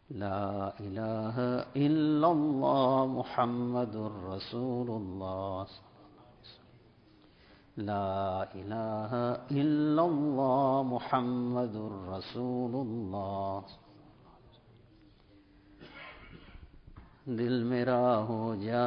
ला इलाहा इल्लल्लाह मुहम्मदुर रसूलुल्लाह। ला इलाहा इल्लल्लाह मुहम्मदुर रसूलुल्लाह। दिल मेरा हो जा